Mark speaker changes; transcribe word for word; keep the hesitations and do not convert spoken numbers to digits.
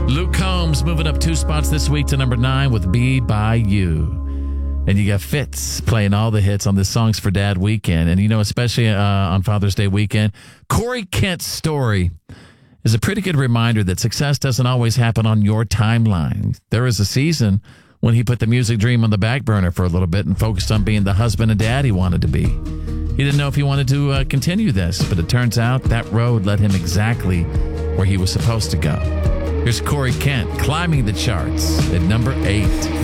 Speaker 1: Luke Combs moving up two spots this week to number nine with Be By You. And you got Fitz playing all the hits on this Songs for Dad weekend. And, you know, especially uh, on Father's Day weekend, Corey Kent's story is a pretty good reminder that success doesn't always happen on your timeline. There was a season when he put the music dream on the back burner for a little bit and focused on being the husband and dad he wanted to be. He didn't know if he wanted to uh, continue this, but it turns out that road led him exactly where he was supposed to go. Here's Corey Kent climbing the charts at number eight.